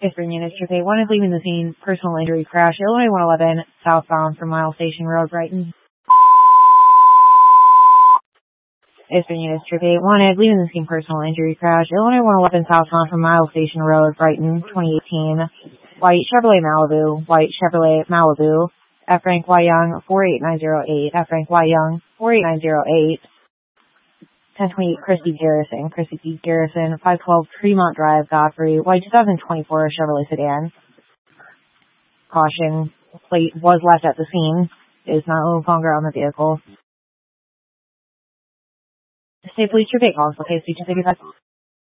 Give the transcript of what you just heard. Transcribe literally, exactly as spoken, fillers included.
Pittsburgh Units, Trip eight one is leaving the scene. Personal injury crash, Illinois one eleven, southbound from Mile Station Road, Brighton. Pittsburgh Units, Trip eight one is leaving the scene. Personal injury crash, Illinois one eleven, southbound from Mile Station Road, Brighton, twenty eighteen. White Chevrolet Malibu, White Chevrolet Malibu, F. Frank Y. Young, four eight nine zero eight, F. Frank Y. Young, four eight nine zero eight. ten twenty-eight Christy Garrison, Christy P. Garrison, five twelve Tremont Drive, Godfrey, white twenty twenty-four Chevrolet sedan. Caution, plate was left at the scene. It is no longer on the vehicle. State Police Trip eight calls, located speech and